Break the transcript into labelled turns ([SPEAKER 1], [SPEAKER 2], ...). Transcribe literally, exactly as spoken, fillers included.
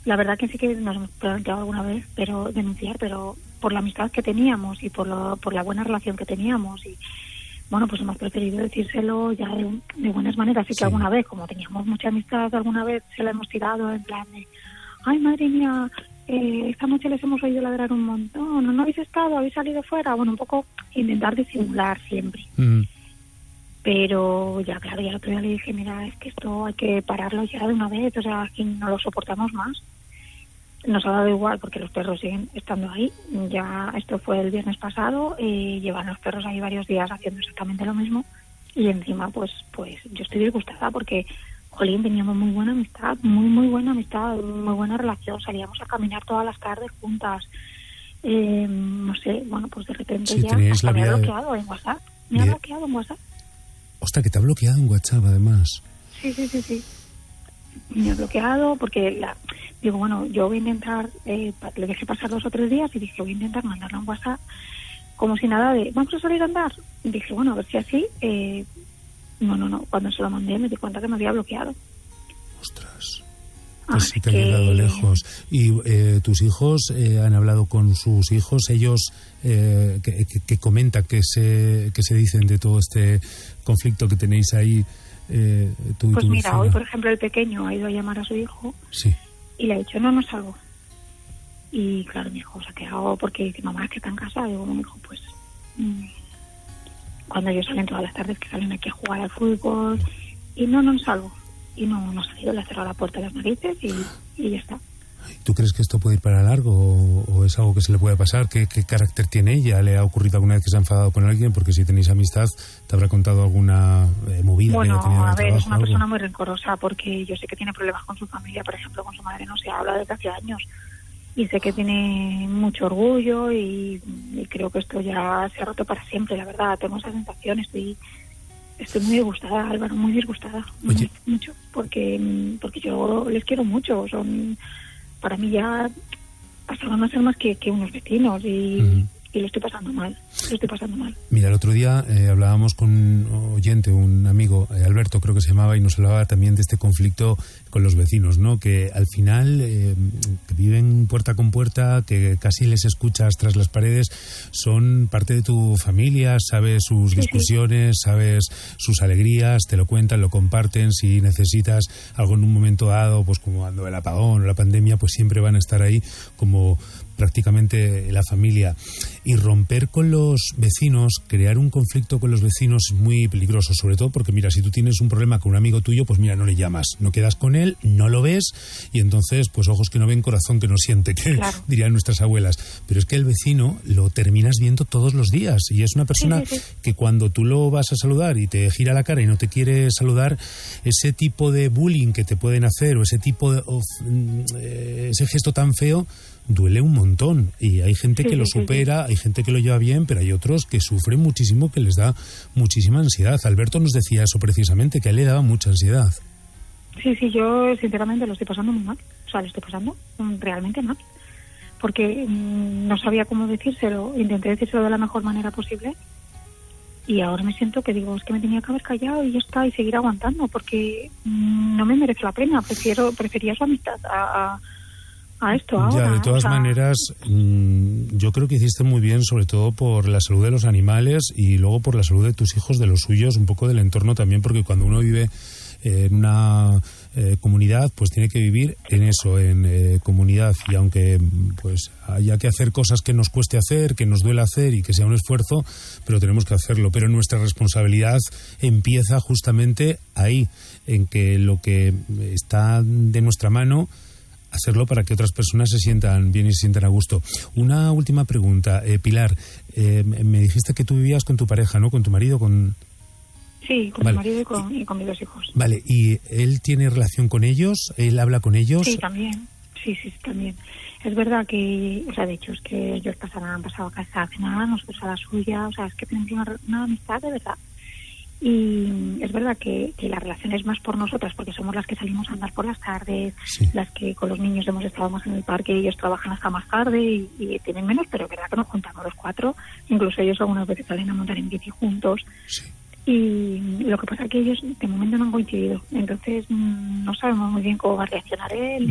[SPEAKER 1] la verdad que sí que nos hemos planteado alguna vez, pero denunciar, pero por la amistad que teníamos y por, lo, por la buena relación que teníamos y bueno, pues hemos preferido decírselo ya de, de buenas maneras. Así que sí. Alguna vez, como teníamos mucha amistad, alguna vez se la hemos tirado en plan de, ay, madre mía, eh, esta noche les hemos oído ladrar un montón, ¿no, no habéis estado? ¿Habéis salido fuera? Bueno, un poco intentar disimular siempre. Mm. Pero ya, claro, ya el otro día le dije, mira, es que esto hay que pararlo ya de una vez, o sea, que no lo soportamos más. Nos ha dado igual porque los perros siguen estando ahí. Ya esto fue el viernes pasado, eh, llevan los perros ahí varios días haciendo exactamente lo mismo y encima pues pues yo estoy disgustada porque, jolín, teníamos muy buena amistad, muy muy buena amistad, muy buena relación, salíamos a caminar todas las tardes juntas, eh, no sé, bueno, pues de repente
[SPEAKER 2] sí,
[SPEAKER 1] ya hasta me ha bloqueado en WhatsApp, me Bien. ha bloqueado en WhatsApp.
[SPEAKER 2] Ostras, que te ha bloqueado en WhatsApp además.
[SPEAKER 1] Sí, sí, sí, sí. Me ha bloqueado porque la, digo, bueno, yo voy a intentar, eh, le dejé pasar dos o tres días y dije, voy a intentar mandarle un WhatsApp como si nada de, vamos a salir a andar. Y dije, bueno, a ver si así, eh, no, no, no, cuando se lo mandé me di cuenta que me había bloqueado.
[SPEAKER 2] Ostras, pues sí te ha llegado lejos. ¿Y eh, tus hijos eh, han hablado con sus hijos? Ellos, eh, que, que, que comentan, que se, que se dicen de todo este conflicto que tenéis ahí? Eh, tú
[SPEAKER 1] pues
[SPEAKER 2] y tu
[SPEAKER 1] mira,
[SPEAKER 2] vecina.
[SPEAKER 1] Hoy por ejemplo el pequeño ha ido a llamar a su hijo
[SPEAKER 2] sí.
[SPEAKER 1] y le ha dicho, no, no salgo. Y claro, mi hijo se ha quedado porque dice, mamá, es que está en casa. Y digo, mi hijo, pues mmm, cuando ellos salen todas las tardes que salen aquí a jugar al fútbol y no, no salgo. Y no, no ha salido, le ha cerrado la puerta a las narices y, y ya está.
[SPEAKER 2] ¿Tú crees que esto puede ir para largo o, o es algo que se le puede pasar? ¿Qué, ¿Qué carácter tiene ella? ¿Le ha ocurrido alguna vez que se ha enfadado con alguien? Porque si tenéis amistad, ¿te habrá contado alguna eh, movida
[SPEAKER 1] bueno,
[SPEAKER 2] que haya tenido en el
[SPEAKER 1] a ver,
[SPEAKER 2] trabajo?
[SPEAKER 1] Es una
[SPEAKER 2] algo?
[SPEAKER 1] persona muy rencorosa porque yo sé que tiene problemas con su familia, por ejemplo, con su madre no se habla desde hace años. Y sé que tiene mucho orgullo y, y creo que esto ya se ha roto para siempre, la verdad. Tengo esa sensación, estoy... Estoy muy disgustada, Álvaro, muy disgustada, muy, mucho, porque porque yo les quiero mucho, son para mí ya pasaron a ser más que, que unos vecinos y, uh-huh. y lo estoy pasando mal, lo estoy pasando mal.
[SPEAKER 2] Mira, el otro día eh, hablábamos con un oyente, un amigo, eh, Alberto creo que se llamaba, y nos hablaba también de este conflicto con los vecinos, ¿no? Que al final eh, que viven puerta con puerta, que casi les escuchas tras las paredes, son parte de tu familia, sabes sus
[SPEAKER 1] sí,
[SPEAKER 2] discusiones,
[SPEAKER 1] sí.
[SPEAKER 2] sabes sus alegrías, te lo cuentan, lo comparten, si necesitas algo en un momento dado, pues como cuando el apagón o la pandemia, pues siempre van a estar ahí como prácticamente la familia. Y romper con los vecinos, crear un conflicto con los vecinos es muy peligroso, sobre todo porque, mira, si tú tienes un problema con un amigo tuyo, pues mira, no le llamas, no quedas con él, no lo ves, y entonces, pues ojos que no ven, corazón que no siente, que claro. dirían nuestras abuelas. Pero es que el vecino lo terminas viendo todos los días, y es una persona sí, sí, sí. que cuando tú lo vas a saludar y te gira la cara y no te quiere saludar, ese tipo de bullying que te pueden hacer, o ese tipo de, o, ese gesto tan feo, duele un montón, y hay gente sí, que lo sí, supera, sí. hay gente que lo lleva bien, pero hay otros que sufren muchísimo, que les da muchísima ansiedad. Alberto nos decía eso precisamente, que a él le daba mucha ansiedad.
[SPEAKER 1] Sí, sí, yo sinceramente lo estoy pasando muy mal, o sea, lo estoy pasando realmente mal, porque mmm, no sabía cómo decírselo, intenté decírselo de la mejor manera posible, y ahora me siento que digo, es que me tenía que haber callado y ya está, y seguir aguantando, porque mmm, no me merece la pena, prefiero prefería su amistad a... a a esto ahora.
[SPEAKER 2] Ya, de todas o sea... maneras, mmm, yo creo que hiciste muy bien, sobre todo por la salud de los animales y luego por la salud de tus hijos, de los suyos, un poco del entorno también, porque cuando uno vive eh, en una eh, comunidad, pues tiene que vivir en eso, en eh, comunidad, y aunque pues haya que hacer cosas que nos cueste hacer, que nos duela hacer y que sea un esfuerzo, pero tenemos que hacerlo. Pero nuestra responsabilidad empieza justamente ahí, en que lo que está de nuestra mano, hacerlo para que otras personas se sientan bien y se sientan a gusto. Una última pregunta, eh, Pilar, eh, me dijiste que tú vivías con tu pareja, ¿no? Con tu marido, con...
[SPEAKER 1] Sí, con vale. mi marido y con, y con mis dos hijos.
[SPEAKER 2] Vale, ¿y él tiene relación con ellos? ¿Él habla con ellos?
[SPEAKER 1] Sí, también, sí, sí, también. Es verdad que, o sea, de hecho, es que ellos pasaban, han pasado a casa a cenar, nosotros a la suya, o sea, es que tenemos una, una amistad de verdad. Y es verdad que, que la relación es más por nosotras, porque somos las que salimos a andar por las tardes, sí. las que con los niños hemos estado más en el parque, ellos trabajan hasta más tarde y, y tienen menos, pero es verdad que nos juntamos los cuatro, incluso ellos algunas veces salen a montar en bici juntos. Sí. Y lo que pasa es que ellos de momento no han coincidido, entonces no sabemos muy bien cómo va a reaccionar él.